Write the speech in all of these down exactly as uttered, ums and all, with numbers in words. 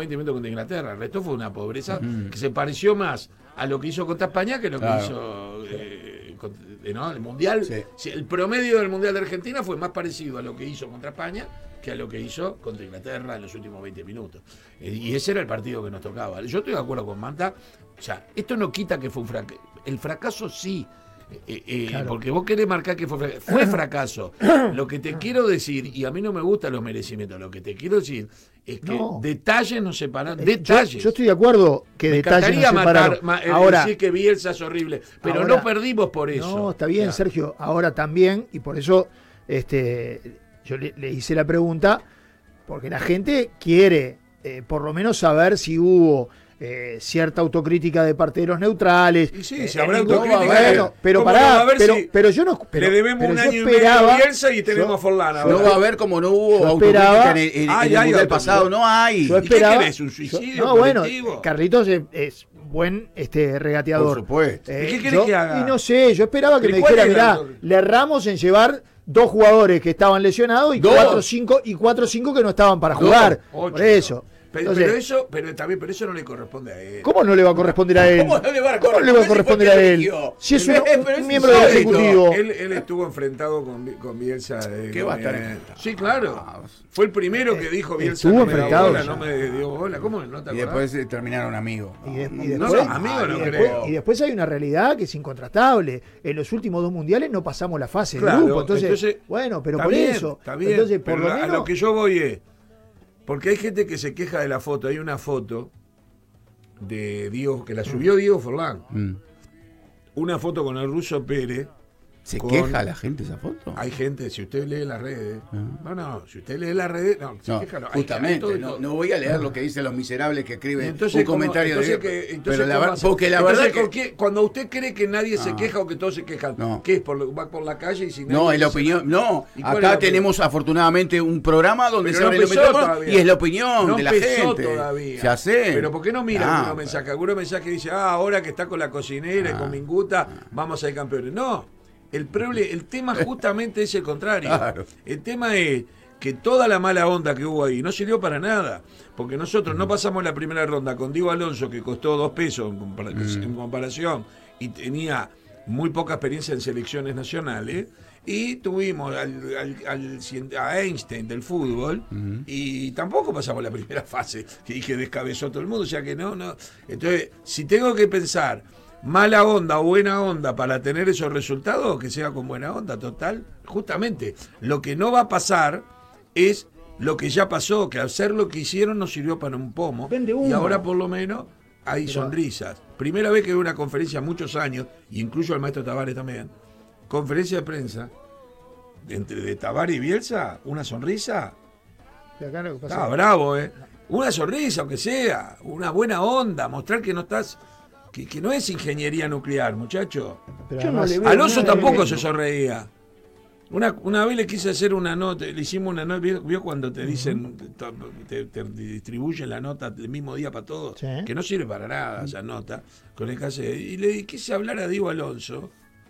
veinte minutos contra Inglaterra. El resto fue una pobreza Mm. que se pareció más a lo que hizo contra España que lo Claro. que hizo eh, con- eh, ¿no? el Mundial. Sí. Si el promedio del Mundial de Argentina fue más parecido a lo que hizo contra España que a lo que hizo contra Inglaterra en los últimos veinte minutos. Eh, y ese era el partido que nos tocaba. Yo estoy de acuerdo con Manta. O sea, esto no quita que fue un fracaso. El fracaso sí. Eh, eh, Claro. Porque vos querés marcar que fue fracaso. Fue fracaso. Lo que te quiero decir, y a mí no me gustan los merecimientos, lo que te quiero decir es que No. detalles nos separan. Eh, Detalles. Yo, yo estoy de acuerdo que Me detalles encantaría nos matar, separaron. ma- eh, Ahora, decir que Bielsa es horrible, pero ahora- no perdimos por eso. No, está bien, Ya. Sergio. Ahora también, y por eso este, yo le, le hice la pregunta, porque la gente quiere eh, por lo menos saber si hubo eh, cierta autocrítica de parte de los neutrales. Y sí, Eh, si habrá en ningún- autocrítica, bueno, eh, pero ¿cómo no pará, va a haber pero, si pero yo no. Pero, le debemos pero un yo año y medio esperaba- a Bielsa y tenemos yo- a Forlán. No ahora. va a haber como no hubo Yo autocrítica esperaba- en el, en- en Ay, el ay, mundial ay, pasado. No hay. Yo ¿Y qué esperaba. querés, un suicidio yo- no, bueno, colectivo? Carlitos es, es buen este regateador. Por supuesto. Eh, ¿Y qué querés yo- que haga? Y no sé, yo esperaba que ¿Pero me cuál dijera, era mirá, el- le erramos en llevar dos jugadores que estaban lesionados y Dos. cuatro o cinco y cuatro o cinco que no estaban para Dos. jugar. Ocho, Por eso. Pero, Entonces, pero eso, pero también, pero eso no le corresponde a él. ¿cómo no le va a corresponder a él? ¿Cómo no le va a ¿Cómo no le va a corresponder a él? eligió? Si es un, Pero un es miembro del insólito. Ejecutivo. Él, él estuvo enfrentado con, Bi- con Bielsa. eh, ¿Qué va a estar eh, enfrentado? Sí, claro. Ah, Fue el primero que dijo Bielsa. estuvo No me da enfrentado bola, ya. no me dio bola. ¿Cómo no te Y acordás? después eh, terminaron amigos. Y, de- y No, después, no, amigo no y creo. después- y después hay una realidad que es incontrastable. En los últimos dos mundiales no pasamos la fase Claro, de grupo. Entonces, entonces, bueno, pero Está por bien, eso. Está bien, Entonces, por pero lo a- menos. a lo que yo voy es. Porque hay gente que se queja de la foto. Hay una foto de Diego, que la subió Diego Forlán. Mm. Una foto con el ruso Pérez. ¿Se Con- queja la gente esa foto? Hay gente, si usted lee las redes. Ah. No, no, si usted lee las redes. No, se No, queja, no. Hay- hay justamente, todo y no, todo. no voy a leer lo que dicen los miserables que escriben Entonces, un ¿cómo- comentario entonces de... que- entonces, pero la ¿cómo ver- hace? porque la Entonces, verdad ¿con que... qué- cuando usted cree que nadie se Ah. queja o que todos se quejan, No. ¿qué es? Por, lo- va por la calle y si No, nadie es la dice opinión. nada? No, ¿Y cuál es acá la tenemos afortunadamente un programa donde Pero se no abre el empezó micrófono todavía. y es la opinión No de la empezó gente. todavía. Se hace. Pero ¿por qué no mira Ah, algunos mensajes? Algunos mensajes dice, ah, ahora que está con la cocinera y Ah. con Minguta, vamos a ser campeones. No, el, proble- el tema justamente es el contrario. Claro. El tema es que toda la mala onda que hubo ahí no sirvió para nada. Porque nosotros no pasamos la primera ronda con Diego Alonso, que costó dos pesos en, compara- Mm. en comparación, y tenía muy poca experiencia en selecciones nacionales. Y tuvimos al, al- al cien- a Einstein del fútbol Ujú. y tampoco pasamos la primera fase que dije descabezó todo el mundo, o sea que no, no. Entonces, si tengo que pensar mala onda o buena onda para tener esos resultados, que sea con buena onda, total. Justamente, lo que no va a pasar es lo que ya pasó, que hacer lo que hicieron no sirvió para un pomo. Vende humo. Y ahora por lo menos hay Pero- sonrisas. Primera vez que veo una conferencia en muchos años, y incluyo al maestro Tavares también, conferencia de prensa, entre de Tavares y Bielsa, una sonrisa. Y acá lo que pasa- Estaba bravo, ¿eh? Una sonrisa, aunque sea, una buena onda, mostrar que no estás, que, que no es ingeniería nuclear, muchacho. pero Yo no además- le veo Alonso nada de tampoco eso. se sonreía. Una, una vez le quise hacer una nota, le hicimos una nota, ¿vio, vio cuando te dicen, te, te distribuyen la nota el mismo día para todos? Sí. Que no sirve para nada esa nota, con el cassette. Y le quise hablar a Diego Alonso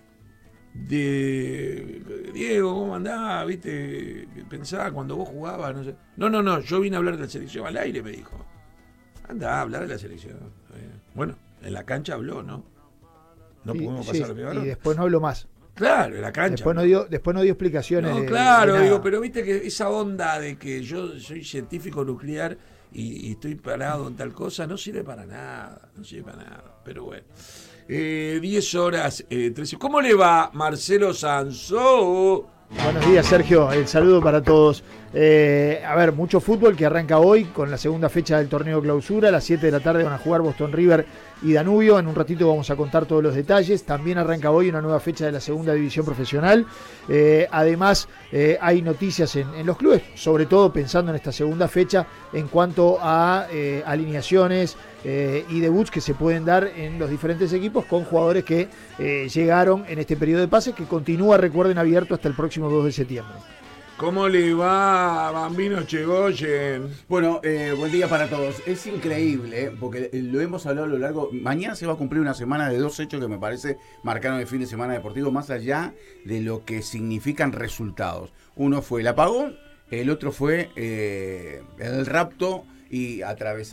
de Diego, ¿cómo andás? ¿Viste? Pensaba cuando vos jugabas, no sé. No, no, no, yo vine a hablar de la selección al aire, me dijo. Anda a hablar de la selección. Bueno, en la cancha habló, ¿no? No Sí, pudimos sí, pasar la primera y ronda. después no habló más. Claro, en la cancha. Después no dio, después no dio explicaciones. No, de- claro, de nada. digo, pero viste que esa onda de que yo soy científico nuclear y, y estoy parado en tal cosa no sirve para nada, no sirve para nada. Pero bueno, eh, diez horas, eh, trece. ¿Cómo le va Marcelo Sanzó? Buenos días, Sergio. El saludo para todos. Eh, a ver, mucho fútbol que arranca hoy con la segunda fecha del torneo clausura. A las siete de la tarde van a jugar Boston River y Danubio. En un ratito vamos a contar todos los detalles. También arranca hoy una nueva fecha de la segunda división profesional. Eh, además, eh, hay noticias en, en los clubes, sobre todo pensando en esta segunda fecha en cuanto a eh, alineaciones eh, y debuts que se pueden dar en los diferentes equipos con jugadores que eh, llegaron en este periodo de pases que continúa, recuerden, abierto hasta el próximo dos de septiembre. ¿Cómo le va, Bambino Chegoyen? Bueno, eh, buen día para todos. Es increíble, ¿eh? Porque lo hemos hablado a lo largo. Mañana se va a cumplir una semana de dos hechos que me parece marcaron el fin de semana deportivo, más allá de lo que significan resultados. Uno fue el apagón, el otro fue eh, el rapto y atravesar